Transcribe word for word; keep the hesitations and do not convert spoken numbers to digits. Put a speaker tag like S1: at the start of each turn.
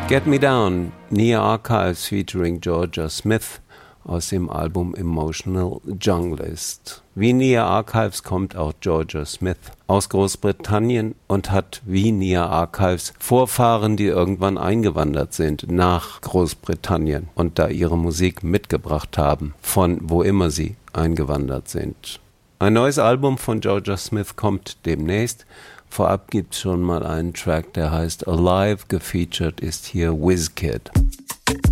S1: Get Me Down, Nia Archives featuring Georgia Smith aus dem Album Emotional Junglist. Wie Nia Archives kommt auch Georgia Smith aus Großbritannien und hat wie Nia Archives Vorfahren, die irgendwann eingewandert sind nach Großbritannien und da ihre Musik mitgebracht haben, von wo immer sie eingewandert sind. Ein neues Album von Georgia Smith kommt demnächst. Vorab gibt es schon mal einen Track, der heißt Alive. Gefeatured ist hier Wizkid.